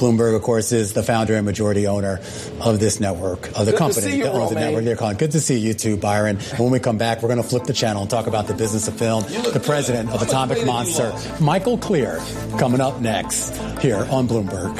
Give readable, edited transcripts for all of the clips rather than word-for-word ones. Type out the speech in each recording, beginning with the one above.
Bloomberg, of course, is the founder and majority owner of this network, of the company that owns the network they're calling. Good to see you too, Byron. And when we come back, we're going to flip the channel and talk about the business of film. The president of Atomic Monster, Michael Clear, coming up next here on Bloomberg.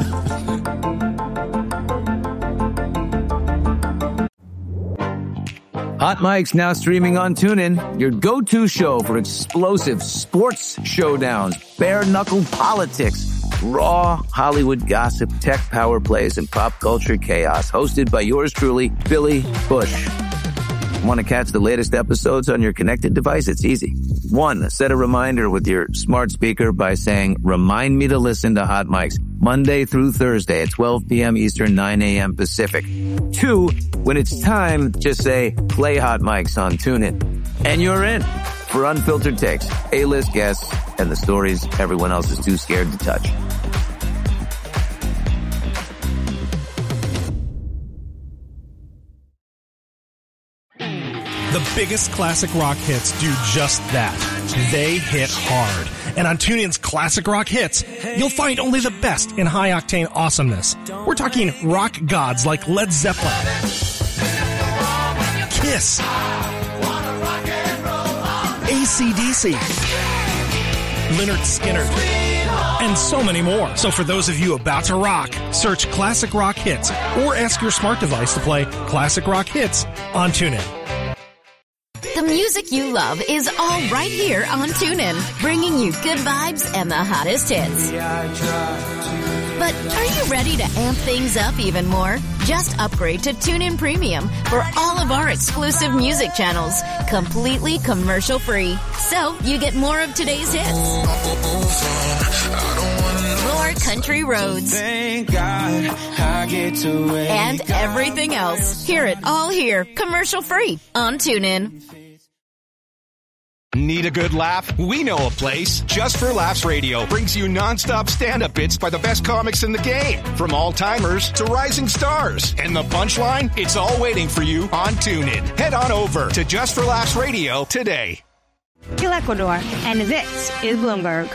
Hot Mic's now streaming on TuneIn, your go-to show for explosive sports showdowns, bare-knuckle politics, raw Hollywood gossip, tech power plays, and pop culture chaos. Hosted by yours truly, Billy Bush. Want to catch the latest episodes on your connected device? It's easy. 1, set a reminder with your smart speaker by saying, "Remind me to listen to Hot Mics Monday through Thursday at 12 p.m. Eastern, 9 a.m. Pacific." 2, when it's time, just say, "Play Hot Mics on TuneIn." And you're in for unfiltered takes, A-list guests, and the stories everyone else is too scared to touch. The biggest classic rock hits do just that. They hit hard. And on TuneIn's Classic Rock Hits, you'll find only the best in high-octane awesomeness. We're talking rock gods like Led Zeppelin, Kiss, AC/DC, Lynyrd Skynyrd, and so many more. So for those of you about to rock, search Classic Rock Hits or ask your smart device to play Classic Rock Hits on TuneIn. The music you love is all right here on TuneIn, bringing you good vibes and the hottest hits. But are you ready to amp things up even more? Just upgrade to TuneIn Premium for all of our exclusive music channels, completely commercial-free. So you get more of today's hits, more country roads, and everything else. Hear it all here, commercial-free on TuneIn. Need a good laugh? We know a place. Just for Laughs Radio brings you nonstop stand-up bits by the best comics in the game, from all-timers to rising stars. And the punchline? It's all waiting for you on TuneIn. Head on over to Just for Laughs Radio today. Gil Ecuador, and this is Bloomberg.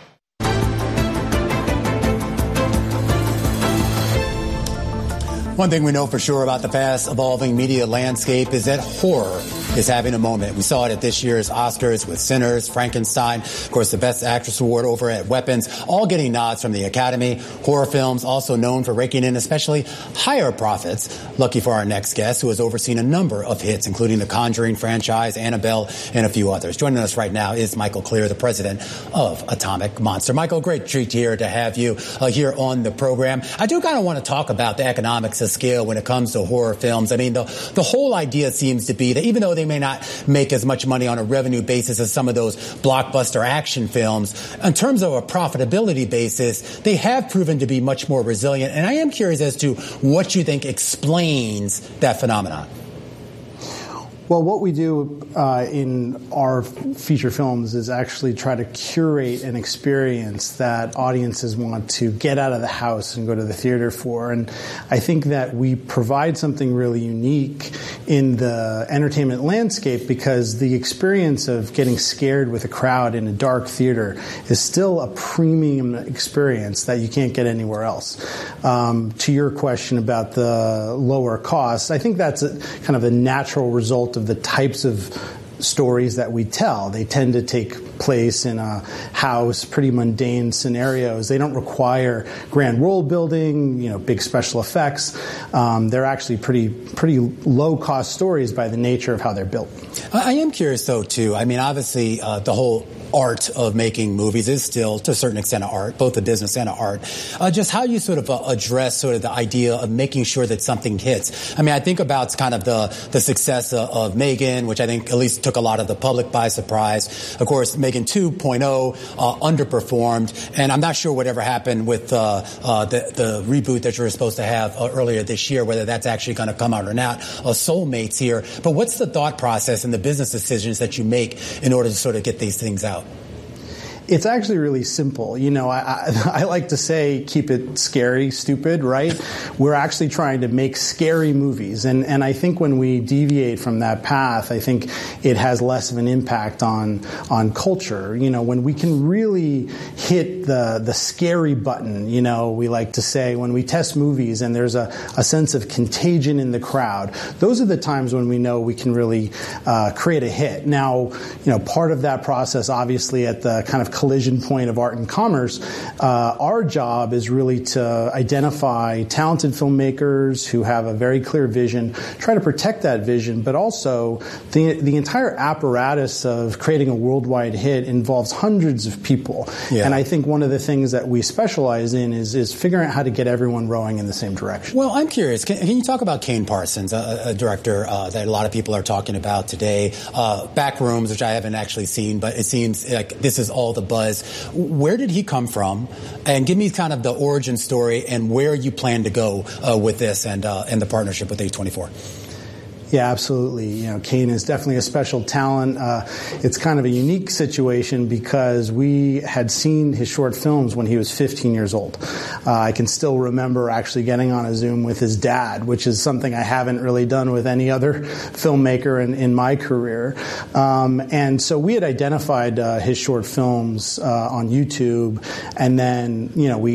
One thing we know for sure about the fast evolving media landscape is that horror is having a moment. We saw it at this year's Oscars with Sinners, Frankenstein, of course, the Best Actress Award over at Weapons, all getting nods from the Academy. Horror films also known for raking in especially higher profits. Lucky for our next guest, who has overseen a number of hits, including the Conjuring franchise, Annabelle, and a few others. Joining us right now is Michael Clear, the president of Atomic Monster. Michael, great treat here to have you here on the program. I do kind of want to talk about the economics of scale when it comes to horror films. I mean, the whole idea seems to be that even though they may not make as much money on a revenue basis as some of those blockbuster action films, in terms of a profitability basis, they have proven to be much more resilient. And I am curious as to what you think explains that phenomenon. Well, what we do in our feature films is actually try to curate an experience that audiences want to get out of the house and go to the theater for. And I think that we provide something really unique in the entertainment landscape because the experience of getting scared with a crowd in a dark theater is still a premium experience that you can't get anywhere else. To your question about the lower costs, I think that's kind of a natural result of the types of stories that we tell. They tend to take place in a house, pretty mundane scenarios. They don't require grand world building, big special effects. They're actually pretty low cost stories by the nature of how they're built. I am curious though too. I mean, obviously the whole art of making movies is still to a certain extent an art, both a business and an art. Just how you sort of address sort of the idea of making sure that something hits. I mean, I think about kind of the success of Megan, which I think at least took a lot of the public by surprise. Of course, Megan 2.0 underperformed, and I'm not sure whatever happened with the reboot that you were supposed to have earlier this year, whether that's actually going to come out or not. Soulmates here, but what's the thought process and the business decisions that you make in order to sort of get these things out? It's actually really simple. I like to say, keep it scary, stupid, right? We're actually trying to make scary movies. And I think when we deviate from that path, I think it has less of an impact on culture. When we can really hit the scary button, we like to say, when we test movies and there's a sense of contagion in the crowd, those are the times when we know we can really create a hit. Now, part of that process, obviously, at the kind of collision point of art and commerce, our job is really to identify talented filmmakers who have a very clear vision, try to protect that vision, but also the entire apparatus of creating a worldwide hit involves hundreds of people. Yeah. And I think one of the things that we specialize in is figuring out how to get everyone rowing in the same direction. Well, I'm curious. Can you talk about Kane Parsons, a director that a lot of people are talking about today? Backrooms, which I haven't actually seen, but it seems like this is all the buzz. Where did he come from? And give me kind of the origin story and where you plan to go with this and the partnership with A24. Yeah, absolutely. Kane is definitely a special talent. It's kind of a unique situation because we had seen his short films when he was 15 years old. I can still remember actually getting on a Zoom with his dad, which is something I haven't really done with any other filmmaker in my career. And so we had identified his short films on YouTube, and then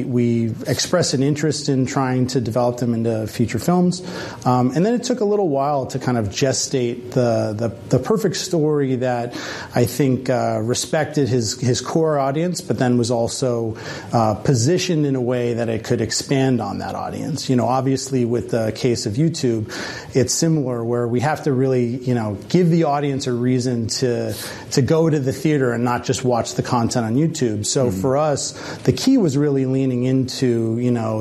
we expressed an interest in trying to develop them into feature films. And then it took a little while to kind of gestate the perfect story that I think respected his core audience, but then was also positioned in a way that it could expand on that audience. Obviously with the case of YouTube, it's similar where we have to really, give the audience a reason to go to the theater and not just watch the content on YouTube. So for us, the key was really leaning into,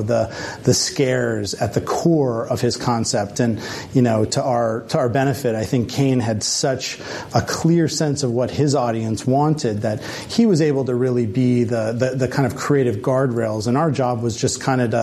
the scares at the core of his concept. And, to our benefit, I think Kane had such a clear sense of what his audience wanted that he was able to really be the kind of creative guardrails. And our job was just kind of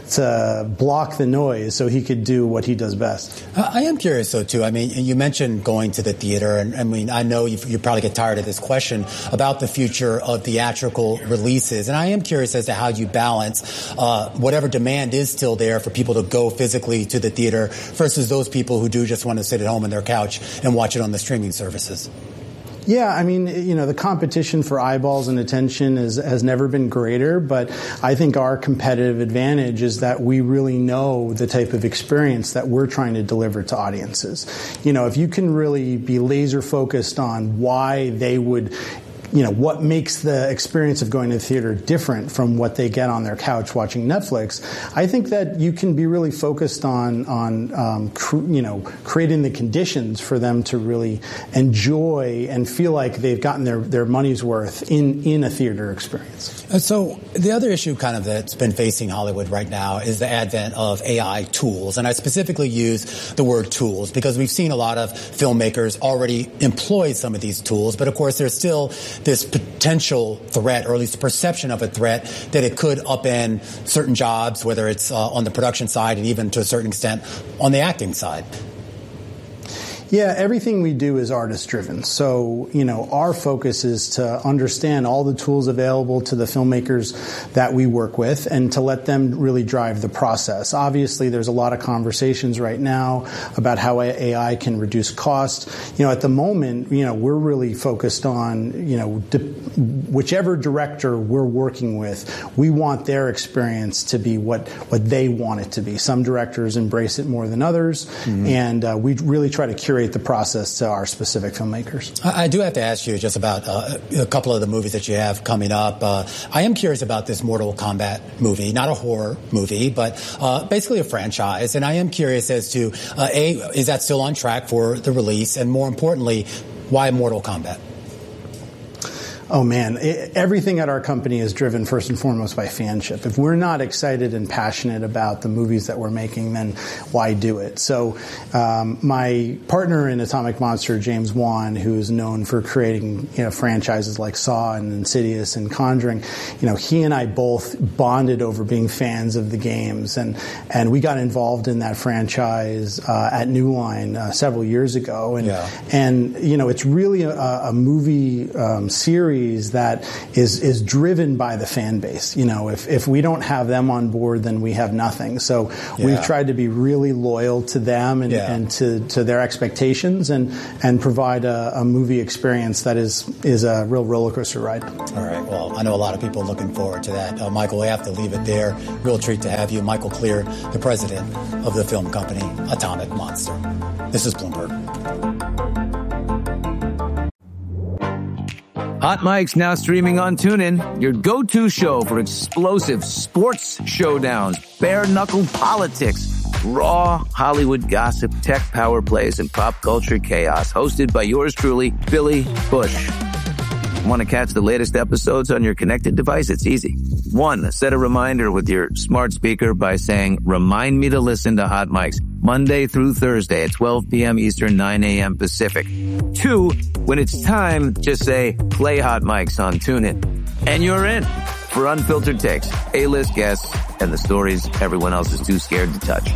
to block the noise so he could do what he does best. I am curious, though, too. I mean, you mentioned going to the theater, and I mean, I know you probably get tired of this question about the future of theatrical releases, and I am curious as to how you balance whatever demand is still there for people to go physically to the theater versus those people who do just want to sit at home on their couch and watch it on the streaming services. Yeah, I mean, the competition for eyeballs and attention has never been greater, but I think our competitive advantage is that we really know the type of experience that we're trying to deliver to audiences. If you can really be laser focused on why they would what makes the experience of going to the theater different from what they get on their couch watching Netflix, I think that you can be really focused on creating the conditions for them to really enjoy and feel like they've gotten their money's worth in a theater experience. So the other issue kind of that's been facing Hollywood right now is the advent of AI tools. And I specifically use the word tools because we've seen a lot of filmmakers already employ some of these tools. But of course, there's still this potential threat, or at least the perception of a threat, that it could upend certain jobs, whether it's on the production side and even to a certain extent on the acting side. Yeah, everything we do is artist-driven. So, our focus is to understand all the tools available to the filmmakers that we work with and to let them really drive the process. Obviously, there's a lot of conversations right now about how AI can reduce cost. At the moment, we're really focused on, whichever director we're working with, we want their experience to be what they want it to be. Some directors embrace it more than others, and we really try to curate the process to our specific filmmakers. I do have to ask you just about a couple of the movies that you have coming up. I am curious about this Mortal Kombat movie, not a horror movie, but basically a franchise. And I am curious as to, is that still on track for the release? And more importantly, why Mortal Kombat? Oh man, everything at our company is driven first and foremost by fanship. If we're not excited and passionate about the movies that we're making, then why do it? So my partner in Atomic Monster, James Wan, who's known for creating franchises like Saw and Insidious and Conjuring, he and I both bonded over being fans of the games, and we got involved in that franchise at New Line several years ago, and it's really a movie series series that is driven by the fan base. If we don't have them on board, then we have nothing. So we've tried to be really loyal to them and to their expectations and provide a movie experience that is a real roller coaster ride. All right. Well, I know a lot of people are looking forward to that. Michael, we have to leave it there. Real treat to have you. Michael Clear, the president of the film company Atomic Monster. This is Bloomberg. Hot Mic's now streaming on TuneIn, your go-to show for explosive sports showdowns, bare-knuckle politics, raw Hollywood gossip, tech power plays, and pop culture chaos. Hosted by yours truly, Billy Bush. Want to catch the latest episodes on your connected device? It's easy. 1, set a reminder with your smart speaker by saying, remind me to listen to Hot Mics Monday through Thursday at 12 p.m. Eastern, 9 a.m. Pacific. 2, when it's time, just say, play Hot Mics on TuneIn. And you're in for unfiltered takes, A-list guests, and the stories everyone else is too scared to touch.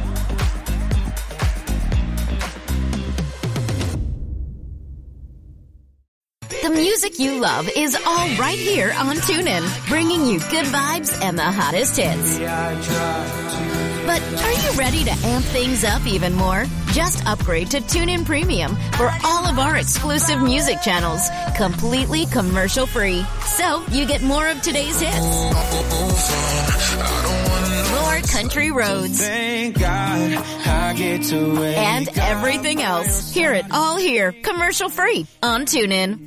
The music you love is all right here on TuneIn, bringing you good vibes and the hottest hits. But are you ready to amp things up even more? Just upgrade to TuneIn Premium for all of our exclusive music channels, completely commercial-free. So you get more of today's hits, more country roads, and everything else. Hear it all here, commercial-free on TuneIn.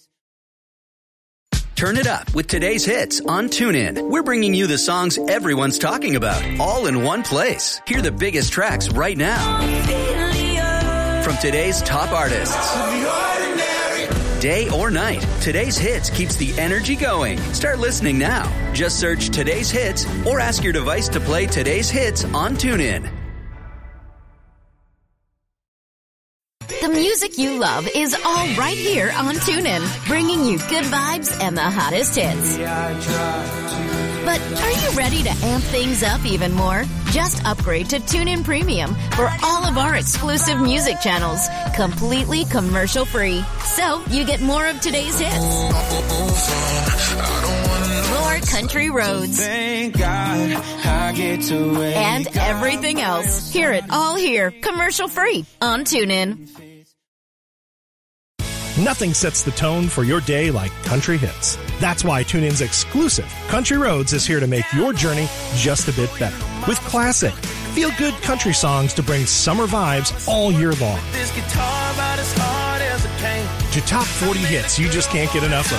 Turn it up with today's hits on TuneIn. We're bringing you the songs everyone's talking about, all in one place. Hear the biggest tracks right now from today's top artists. Day or night, today's hits keeps the energy going. Start listening now. Just search today's hits or ask your device to play today's hits on TuneIn. The music you love is all right here on TuneIn, bringing you good vibes and the hottest hits. But are you ready to amp things up even more? Just upgrade to TuneIn Premium for all of our exclusive music channels, completely commercial-free. So you get more of today's hits, more country roads, and everything else. Hear it all here, commercial-free on TuneIn. Nothing sets the tone for your day like country hits. That's why TuneIn's exclusive Country Roads is here to make your journey just a bit better. With classic, feel-good country songs to bring summer vibes all year long. To top 40 hits you just can't get enough of.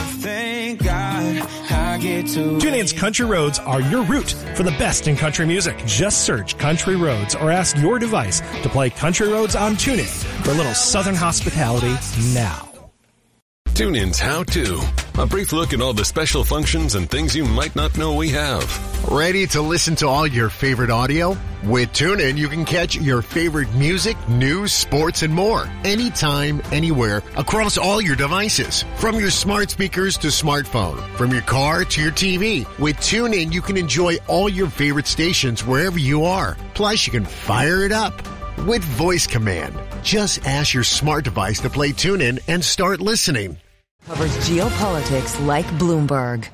TuneIn's Country Roads are your route for the best in country music. Just search Country Roads or ask your device to play Country Roads on TuneIn for a little Southern hospitality now. TuneIn's How To. A brief look at all the special functions and things you might not know we have. Ready to listen to all your favorite audio? With TuneIn, you can catch your favorite music, news, sports, and more. Anytime, anywhere, across all your devices. From your smart speakers to smartphone. From your car to your TV. With TuneIn, you can enjoy all your favorite stations wherever you are. Plus, you can fire it up with voice command. Just ask your smart device to play TuneIn and start listening. Covers geopolitics like Bloomberg.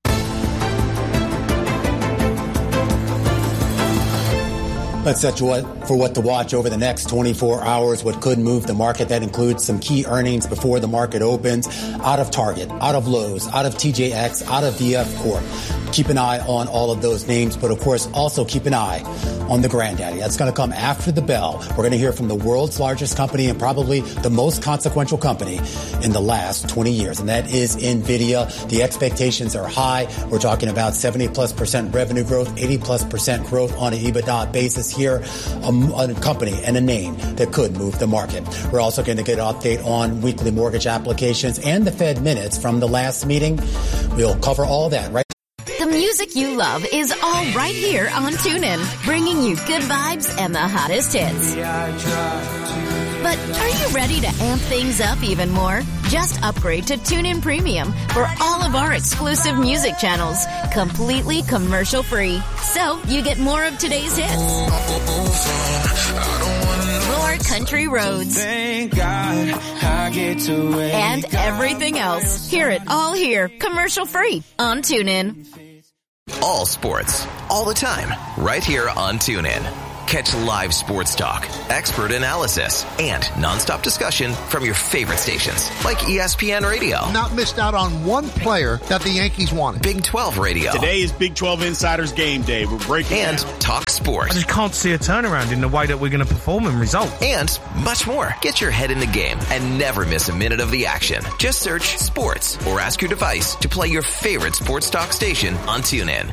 Let's set you up for what to watch over the next 24 hours, what could move the market. That includes some key earnings before the market opens, out of Target, out of Lowe's, out of TJX, out of VF Corp. Keep an eye on all of those names, but of course also keep an eye on the granddaddy. That's going to come after the bell. We're going to hear from the world's largest company and probably the most consequential company in the last 20 years, and that is NVIDIA. The expectations are high. We're talking about 70+% revenue growth, 80+% growth on an EBITDA basis here, a company and a name that could move the market. We're also going to get an update on weekly mortgage applications and the Fed minutes from the last meeting. We'll cover all that right. The music you love is all right here on TuneIn, bringing you good vibes and the hottest hits. But are you ready to amp things up even more? Just upgrade to TuneIn Premium for all of our exclusive music channels, completely commercial-free. So you get more of today's hits, more country roads. Thank God I get to wake and everything else. Hear it all here, commercial free on TuneIn. All sports, all the time, right here on TuneIn. Catch live sports talk, expert analysis, and nonstop discussion from your favorite stations, like ESPN Radio. Not missed out on one player that the Yankees wanted. Big 12 Radio. Today is Big 12 Insiders Game Day. We're breaking and down. Talk Sports. I just can't see a turnaround in the way that we're going to perform and result. And much more. Get your head in the game and never miss a minute of the action. Just search Sports or ask your device to play your favorite sports talk station on TuneIn.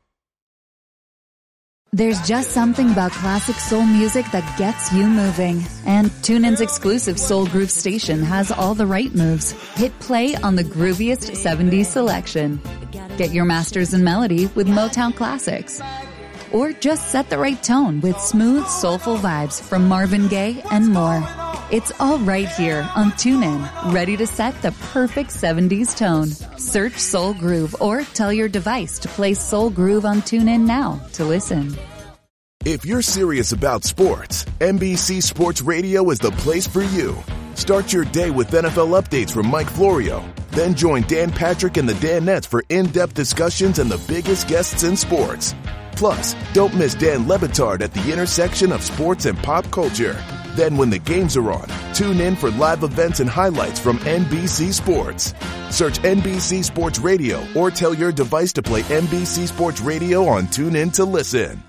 There's just something about classic soul music that gets you moving. And TuneIn's exclusive Soul Groove station has all the right moves. Hit play on the grooviest 70s selection. Get your masters in melody with Motown classics. Or just set the right tone with smooth, soulful vibes from Marvin Gaye and more. It's all right here on TuneIn, ready to set the perfect 70s tone. Search Soul Groove or tell your device to play Soul Groove on TuneIn now to listen. If you're serious about sports, NBC Sports Radio is the place for you. Start your day with NFL updates from Mike Florio. Then join Dan Patrick and the Danettes for in-depth discussions and the biggest guests in sports. Plus, don't miss Dan Le Batard at the intersection of sports and pop culture. Then when the games are on, tune in for live events and highlights from NBC Sports. Search NBC Sports Radio or tell your device to play NBC Sports Radio on TuneIn to listen.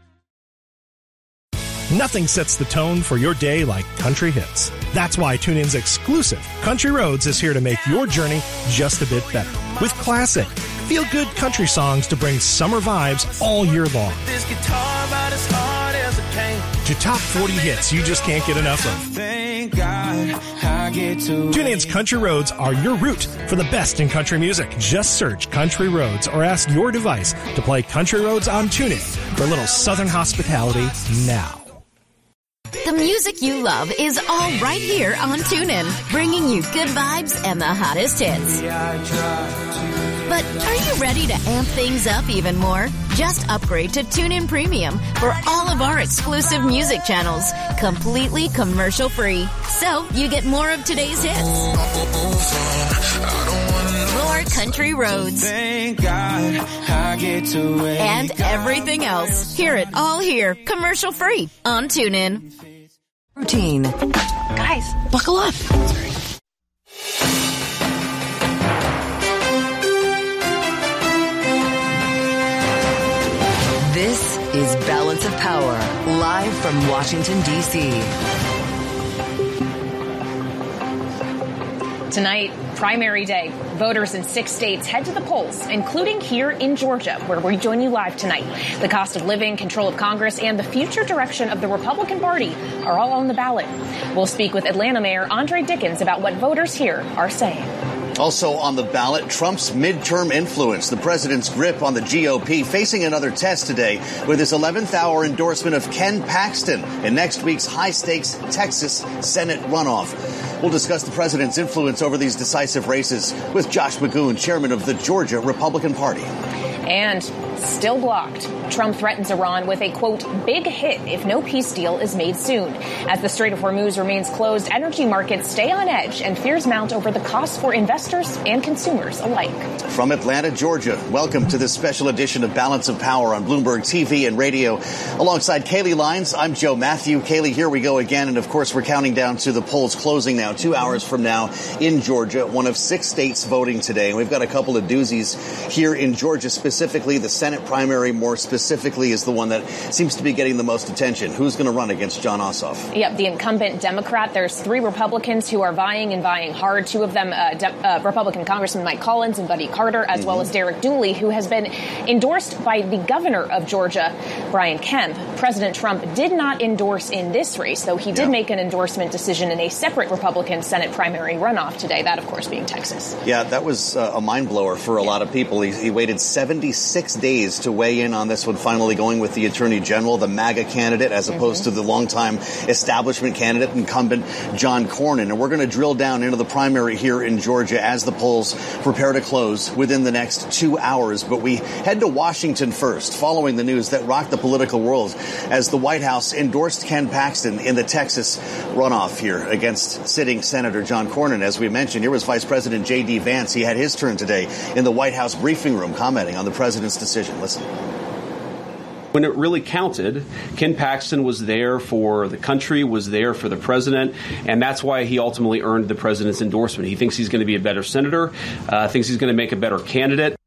Nothing sets the tone for your day like country hits. That's why TuneIn's exclusive Country Roads is here to make your journey just a bit better. With classic, feel-good country songs to bring summer vibes all year long. this guitar about as hard as it can. To top 40 hits you just can't get enough of. Thank God I get to TuneIn's Country Roads are your route for the best in country music. Just search Country Roads or ask your device to play Country Roads on TuneIn for a little Southern hospitality now. The music you love is all right here on TuneIn, bringing you good vibes and the hottest hits. But are you ready to amp things up even more? Just upgrade to TuneIn Premium for all of our exclusive music channels, completely commercial free. So you get more of today's hits. More country roads. Thank God I get to wake and everything else. Hear it all here, commercial free on TuneIn. Routine. Guys, buckle up. This is Balance of Power, live from Washington, D.C. Tonight, primary day. Voters in 6 states head to the polls, including here in Georgia, where we join you live tonight. The cost of living, control of Congress, and the future direction of the Republican Party are all on the ballot. We'll speak with Atlanta Mayor Andre Dickens about what voters here are saying. Also on the ballot, Trump's midterm influence, the president's grip on the GOP, facing another test today with his 11th hour endorsement of Ken Paxton in next week's high-stakes Texas Senate runoff. We'll discuss the president's influence over these decisive races with Josh Magoon, chairman of the Georgia Republican Party. And still blocked. Trump threatens Iran with a, quote, big hit if no peace deal is made soon. As the Strait of Hormuz remains closed, energy markets stay on edge and fears mount over the cost for investors and consumers alike. From Atlanta, Georgia, welcome to this special edition of Balance of Power on Bloomberg TV and radio. Alongside Kaylee Lyons, I'm Joe Matthew. Kaylee, here we go again. And of course, we're counting down to the polls closing now, 2 hours from now in Georgia, one of 6 states voting today. And we've got a couple of doozies here in Georgia, specifically the Senate primary, more specifically, is the one that seems to be getting the most attention. Who's going to run against Jon Ossoff? Yep, the incumbent Democrat. There's 3 Republicans who are vying hard. 2 of them, Republican Congressman Mike Collins and Buddy Carter, as well as Derek Dooley, who has been endorsed by the governor of Georgia, Brian Kemp. President Trump did not endorse in this race, though he did make an endorsement decision in a separate Republican Senate primary runoff today, that, of course, being Texas. Yeah, that was a mind blower for a lot of people. He waited 76 days days to weigh in on this one, finally going with the Attorney General, the MAGA candidate, as opposed to the longtime establishment candidate, incumbent John Cornyn. And we're going to drill down into the primary here in Georgia as the polls prepare to close within the next 2 hours. But we head to Washington first, following the news that rocked the political world as the White House endorsed Ken Paxton in the Texas runoff here against sitting Senator John Cornyn. As we mentioned, here was Vice President J.D. Vance. He had his turn today in the White House briefing room commenting on the president's decision. Listen. When it really counted, Ken Paxton was there for the country, was there for the president, and that's why he ultimately earned the president's endorsement. He thinks he's going to be a better senator, thinks he's going to make a better candidate.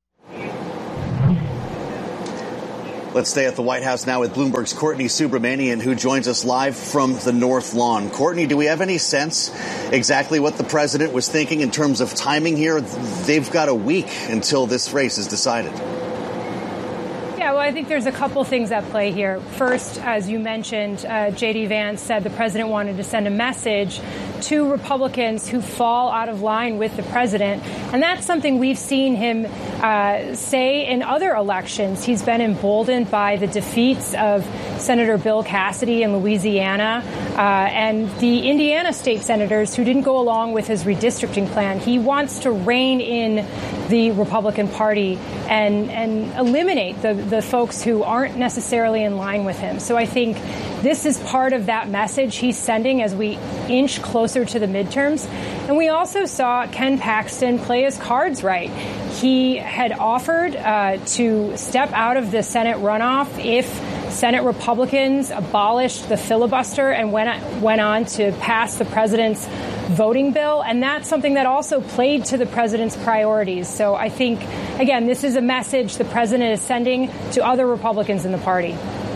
Let's stay at the White House now with Bloomberg's Courtney Subramanian, who joins us live from the North Lawn. Courtney, do we have any sense exactly what the president was thinking in terms of timing here? They've got a week until this race is decided. Yeah, well, I think there's a couple things at play here. First, as you mentioned, J.D. Vance said the president wanted to send a message to Republicans who fall out of line with the president. And that's something we've seen him say in other elections. He's been emboldened by the defeats of Senator Bill Cassidy in Louisiana and the Indiana state senators who didn't go along with his redistricting plan. He wants to rein in the Republican Party and eliminate the folks who aren't necessarily in line with him. So I think this is part of that message he's sending as we inch closer to the midterms. And we also saw Ken Paxton play his cards right. He had offered to step out of the Senate runoff if Senate Republicans abolished the filibuster and went on to pass the president's voting bill. And that's something that also played to the president's priorities. So I think, again, this is a message the president is sending to other Republicans in the party.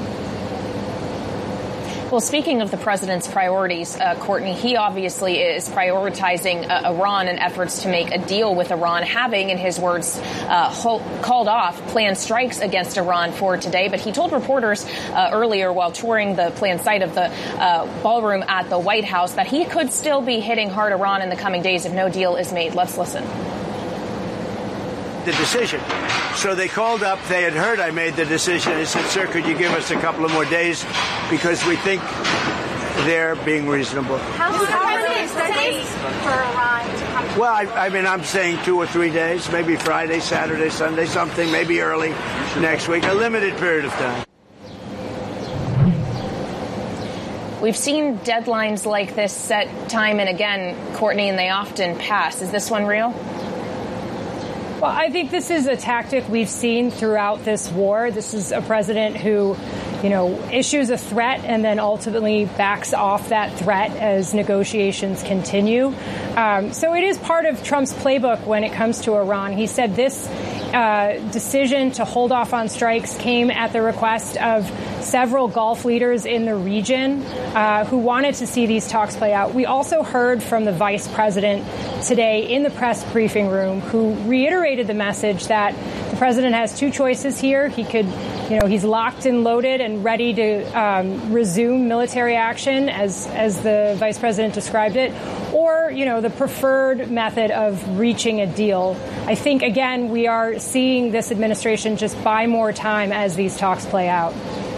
Well, speaking of the president's priorities, Courtney, he obviously is prioritizing Iran and efforts to make a deal with Iran, having, in his words, called off planned strikes against Iran for today. But he told reporters earlier while touring the planned site of the ballroom at the White House that he could still be hitting hard Iran in the coming days if no deal is made. Let's listen. The decision. So they called up. They had heard I made the decision. They said, sir, could you give us a couple of more days because we think they're being reasonable. How many days for Iran to come? Well, I mean, I'm saying 2 or 3 days, maybe Friday, Saturday, Sunday, something, maybe early next week, a limited period of time. We've seen deadlines like this set time and again, Courtney, and they often pass. Is this one real? Well, I think this is a tactic we've seen throughout this war. This is a president who, issues a threat and then ultimately backs off that threat as negotiations continue. So it is part of Trump's playbook when it comes to Iran. He said this decision to hold off on strikes came at the request of several Gulf leaders in the region who wanted to see these talks play out. We also heard from the vice president today in the press briefing room who reiterated the message that the president has two choices here. He could, he's locked and loaded and ready to resume military action as the vice president described it, or, the preferred method of reaching a deal. I think, again, we are seeing this administration just buy more time as these talks play out.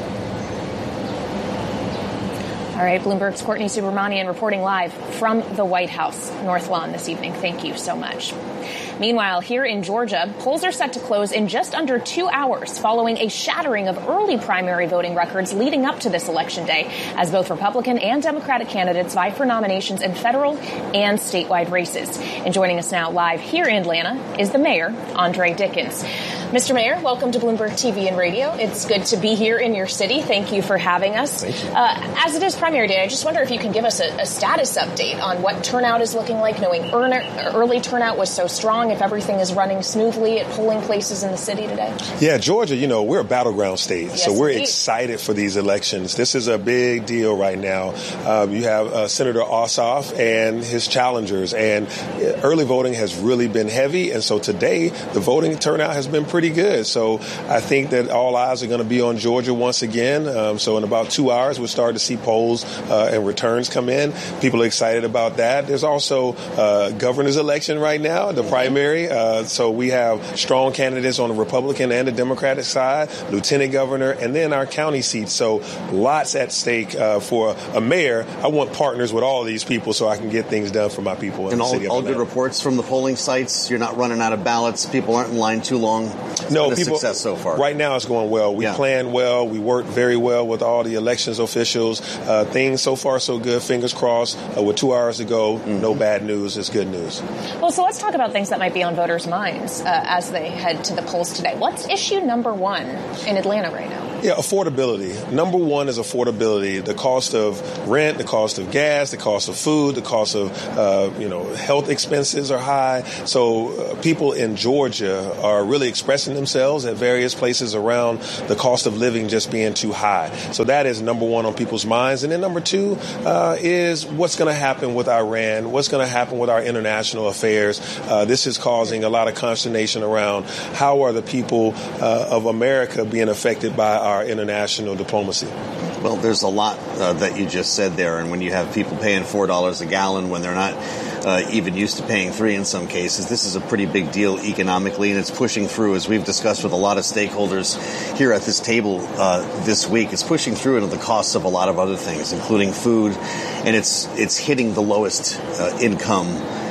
All right, Bloomberg's Courtney Subramanian reporting live from the White House, North Lawn this evening. Thank you so much. Meanwhile, here in Georgia, polls are set to close in just under 2 hours following a shattering of early primary voting records leading up to this election day, as both Republican and Democratic candidates vie for nominations in federal and statewide races. And joining us now live here in Atlanta is the mayor, Andre Dickens. Mr. Mayor, welcome to Bloomberg TV and Radio. It's good to be here in your city. Thank you for having us. As it is primary day, I just wonder if you can give us a status update on what turnout is looking like, knowing early turnout was so strong, if everything is running smoothly at polling places in the city today. Yeah, Georgia, we're a battleground state, yes, so we're indeed. excited for these elections. This is a big deal right now. You have Senator Ossoff and his challengers, and early voting has really been heavy, and so today the voting turnout has been pretty pretty good. So I think that all eyes are going to be on Georgia once again. So in about 2 hours, we'll start to see polls and returns come in. People are excited about that. There's also governor's election right now, the primary. So we have strong candidates on the Republican and the Democratic side, lieutenant governor, and then our county seats. So lots at stake for a mayor. I want partners with all of these people so I can get things done for my people in the city of Atlanta. All good reports from the polling sites. You're not running out of ballots. People aren't in line too long. It's been a success so far. Right now it's going well. We planned well. We worked very well with all the elections officials. Things so far so good. Fingers crossed. With 2 hours to go, no bad news. It's good news. Well, so let's talk about things that might be on voters' minds as they head to the polls today. What's issue number one in Atlanta right now? Yeah, affordability. Number one is affordability. The cost of rent, the cost of gas, the cost of food, the cost of health expenses are high. So people in Georgia are really expressing themselves at various places around the cost of living just being too high. So that is number one on people's minds. And then number two is what's going to happen with Iran, what's going to happen with our international affairs. This is causing a lot of consternation around how are the people of America being affected by our international diplomacy. Well, there's a lot that you just said there. And when you have people paying $4 a gallon when they're not even used to paying $3 in some cases, this is a pretty big deal economically, and it's pushing through, as we've discussed with a lot of stakeholders here at this table this week. It's pushing through into the costs of a lot of other things, including food, and it's hitting the lowest income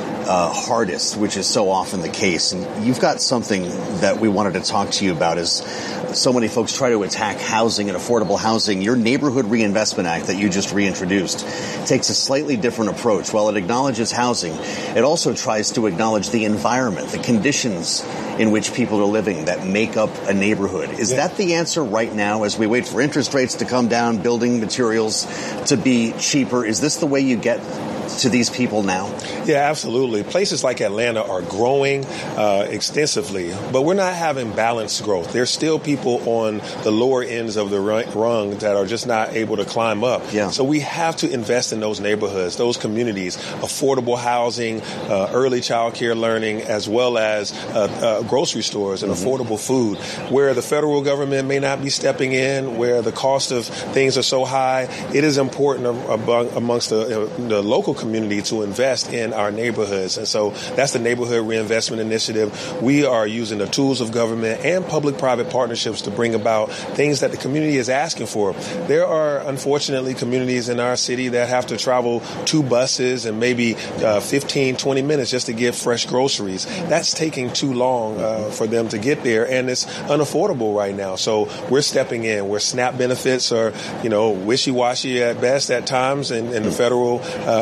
hardest, which is so often the case. And you've got something that we wanted to talk to you about as so many folks try to attack housing and affordable housing. Your Neighborhood Reinvestment Act that you just reintroduced takes a slightly different approach. While it acknowledges housing, it also tries to acknowledge the environment, the conditions in which people are living that make up a neighborhood. Is that the answer right now as we wait for interest rates to come down, building materials to be cheaper? Is this the way you get to these people now? Yeah, absolutely. Places like Atlanta are growing extensively, but we're not having balanced growth. There's still people on the lower ends of the rung that are just not able to climb up. Yeah. So we have to invest in those neighborhoods, those communities, affordable housing, early child care learning, as well as grocery stores and affordable food, where the federal government may not be stepping in, where the cost of things are so high. It is important amongst the local community to invest in our neighborhoods. And so that's the Neighborhood Reinvestment Initiative. We are using the tools of government and public-private partnerships to bring about things that the community is asking for. There are, unfortunately, communities in our city that have to travel 2 buses and maybe 15, 20 minutes just to get fresh groceries. That's taking too long for them to get there, and it's unaffordable right now. So we're stepping in where SNAP benefits are, wishy-washy at best at times, and the federal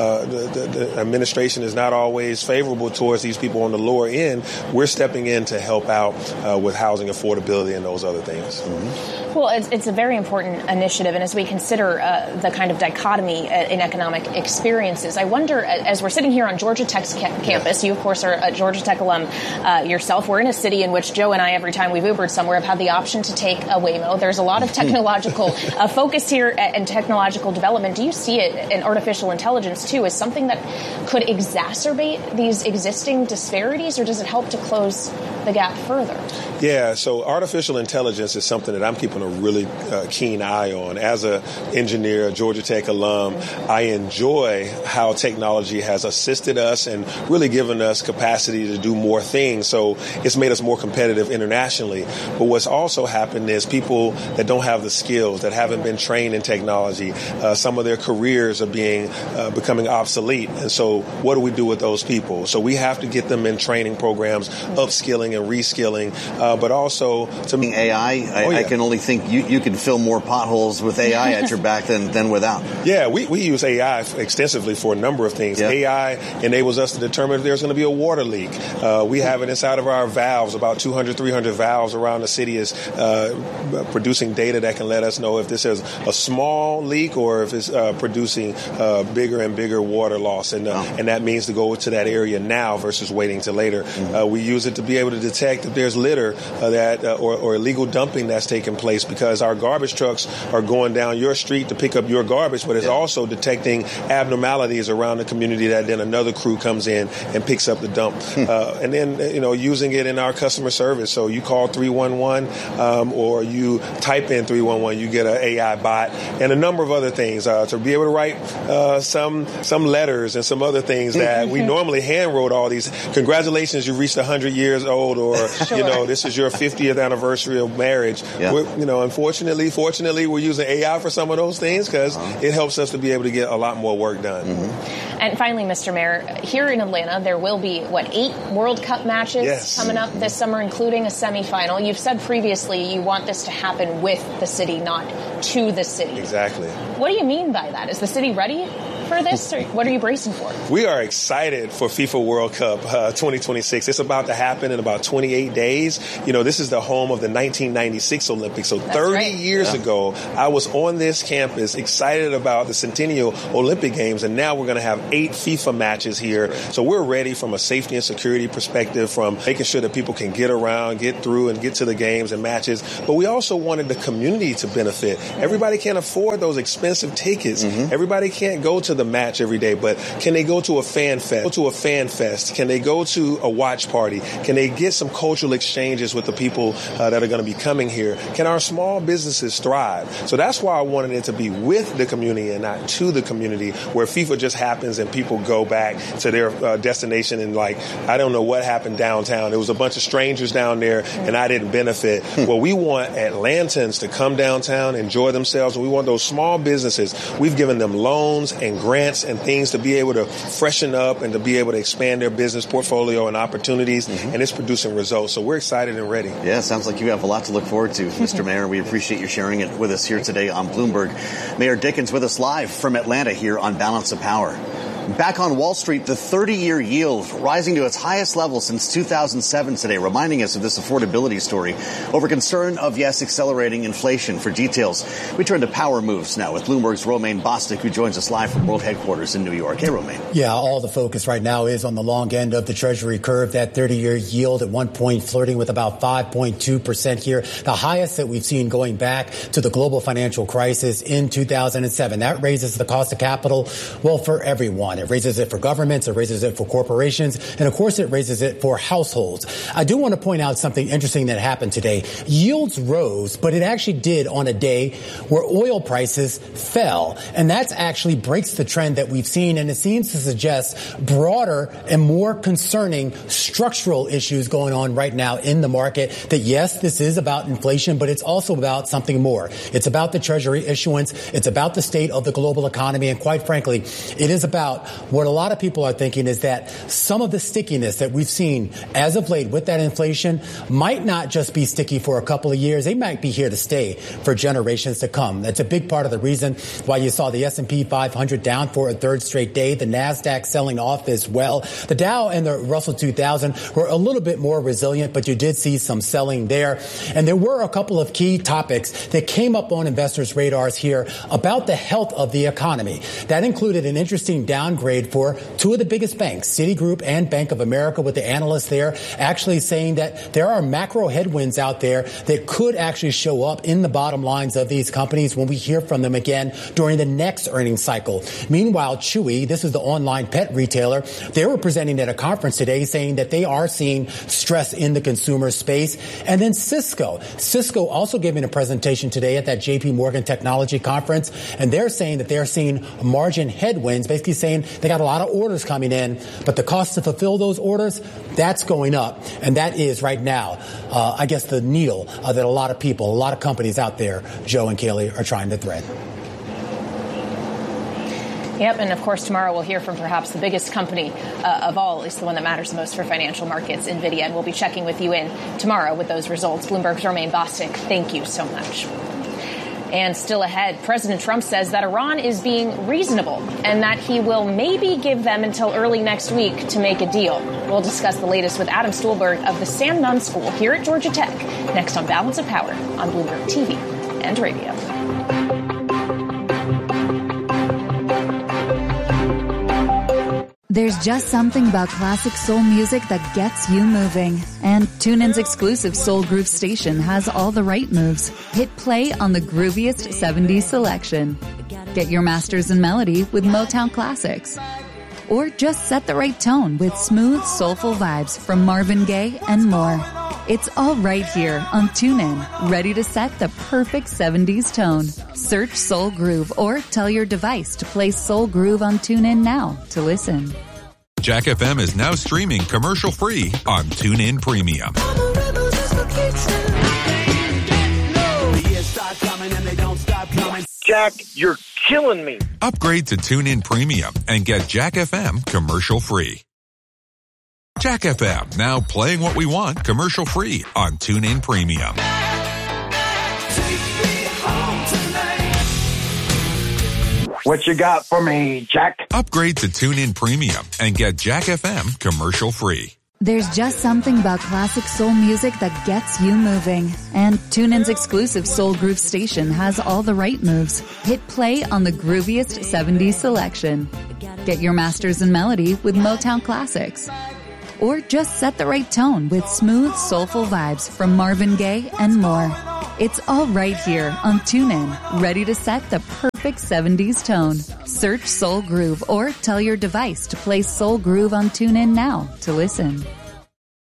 the administration is not always favorable towards these people on the lower end. We're stepping in to help out with housing affordability and those other things. Mm-hmm. Well, it's a very important initiative, and as we consider the kind of dichotomy in economic experiences, I wonder, as we're sitting here on Georgia Tech's campus, you, of course, are a Georgia Tech alum yourself. We're in a city in which Joe and I, every time we've Ubered somewhere, have had the option to take a Waymo. There's a lot of technological focus here and technological development. Do you see it, and artificial intelligence, too, as something that could exacerbate these existing disparities, or does it help to close the gap further? Yeah, so artificial intelligence is something that I'm keeping a really keen eye on. As an engineer, a Georgia Tech alum, I enjoy how technology has assisted us and really given us capacity to do more things. So it's made us more competitive internationally. But what's also happened is people that don't have the skills, that haven't been trained in technology, some of their careers are becoming obsolete. And so what do we do with those people? So we have to get them in training programs, upskilling and reskilling, but also to me, AI. I can only think you can fill more potholes with AI at your back than without. Yeah, we use AI extensively for a number of things. Yeah. AI enables us to determine if there's going to be a water leak. We have it inside of our valves. About 200, 300 valves around the city is producing data that can let us know if this is a small leak or if it's producing bigger and bigger water loss. And that means to go to that area now versus waiting till later. Mm-hmm. We use it to be able to detect if there's litter or illegal dumping that's taking place place because our garbage trucks are going down your street to pick up your garbage, but it's also detecting abnormalities around the community that then another crew comes in and picks up the dump. And then, using it in our customer service. So you call 311 or you type in 311, you get an AI bot and a number of other things to be able to write some letters and some other things that we normally hand wrote all these. Congratulations, you reached 100 years old, or this is your 50th anniversary of marriage. Fortunately, we're using AI for some of those things because it helps us to be able to get a lot more work done. And finally, Mr. Mayor, here in Atlanta, there will be, 8 World Cup matches coming up this summer, including a semifinal. You've said previously you want this to happen with the city, not to the city. Exactly. What do you mean by that? Is the city ready for this, or what are you bracing for? We are excited for FIFA World Cup 2026. It's about to happen in about 28 days. This is the home of the 1996 Olympics. So 30 years ago, I was on this campus excited about the Centennial Olympic Games, and now we're going to have 8 FIFA matches here. So we're ready from a safety and security perspective, from making sure that people can get around, get through, and get to the games and matches. But we also wanted the community to benefit. Everybody can't afford those expensive tickets. Everybody can't go to the match every day, but can they go to a fan fest? Can they go to a watch party? Can they get some cultural exchanges with the people that are going to be coming here? Can our small businesses thrive? So that's why I wanted it to be with the community and not to the community, where FIFA just happens and people go back to their destination and I don't know what happened downtown. There was a bunch of strangers down there and I didn't benefit. Well, we want Atlantans to come downtown, enjoy themselves, and we want those small businesses. We've given them loans and grants and things to be able to freshen up and to be able to expand their business portfolio and opportunities, and it's producing results. So we're excited and ready. Yeah, sounds like you have a lot to look forward to, Mr. Mayor. We appreciate you sharing it with us here today on Bloomberg. Mayor Dickens with us live from Atlanta here on Balance of Power. Back on Wall Street, the 30-year yield rising to its highest level since 2007 today, reminding us of this affordability story over concern of, accelerating inflation. For details, we turn to power moves now with Bloomberg's Romaine Bostick, who joins us live from World Headquarters in New York. Hey, Romaine. Yeah, all the focus right now is on the long end of the Treasury curve. That 30-year yield at one point flirting with about 5.2% here, the highest that we've seen going back to the global financial crisis in 2007. That raises the cost of capital, for everyone. It raises it for governments, it raises it for corporations, and of course it raises it for households. I do want to point out something interesting that happened today. Yields rose, but it actually did on a day where oil prices fell. And that actually breaks the trend that we've seen, and it seems to suggest broader and more concerning structural issues going on right now in the market. That yes, this is about inflation, but it's also about something more. It's about the Treasury issuance. It's about the state of the global economy. And quite frankly, it is about what a lot of people are thinking is that some of the stickiness that we've seen as of late with that inflation might not just be sticky for a couple of years. They might be here to stay for generations to come. That's a big part of the reason why you saw the S&P 500 down for a third straight day, the NASDAQ selling off as well. The Dow and the Russell 2000 were a little bit more resilient, but you did see some selling there. And there were a couple of key topics that came up on investors' radars here about the health of the economy. That included an interesting downgrade for 2 of the biggest banks, Citigroup and Bank of America, with the analysts there actually saying that there are macro headwinds out there that could actually show up in the bottom lines of these companies when we hear from them again during the next earnings cycle. Meanwhile, Chewy, this is the online pet retailer, they were presenting at a conference today saying that they are seeing stress in the consumer space. And then Cisco also giving a presentation today at that JP Morgan Technology Conference, and they're saying that they're seeing margin headwinds, basically saying they got a lot of orders coming in, but the cost to fulfill those orders, that's going up. And that is right now, I guess, the needle that a lot of people, a lot of companies out there, Joe and Kaylee, are trying to thread. Yep, and of course tomorrow we'll hear from perhaps the biggest company of all, at least the one that matters the most for financial markets, NVIDIA, and we'll be checking with you in tomorrow with those results. Bloomberg's Romaine Bostick, thank you so much. And still ahead, President Trump says that Iran is being reasonable and that he will maybe give them until early next week to make a deal. We'll discuss the latest with Adam Stuhlberg of the Sam Nunn School here at Georgia Tech, next on Balance of Power on Bloomberg TV and radio. There's just something about classic soul music that gets you moving. And TuneIn's exclusive Soul Groove station has all the right moves. Hit play on the grooviest 70s selection. Get your masters in melody with Motown classics. Or just set the right tone with smooth, soulful vibes from Marvin Gaye and more. It's all right here on TuneIn, ready to set the perfect 70s tone. Search Soul Groove or tell your device to play Soul Groove on TuneIn now to listen. Jack FM is now streaming commercial-free on TuneIn Premium. Jack, you're killing me. Upgrade to TuneIn Premium and get Jack FM commercial-free. Jack FM, now playing what we want commercial-free on TuneIn Premium. What you got for me, Jack? Upgrade to TuneIn Premium and get Jack FM commercial-free. There's just something about classic soul music that gets you moving. And TuneIn's exclusive Soul Groove station has all the right moves. Hit play on the grooviest 70s selection. Get your masters in melody with Motown classics. Or just set the right tone with smooth, soulful vibes from Marvin Gaye and more. It's all right here on TuneIn, ready to set the perfect 70s tone. Search Soul Groove or tell your device to play Soul Groove on TuneIn now to listen.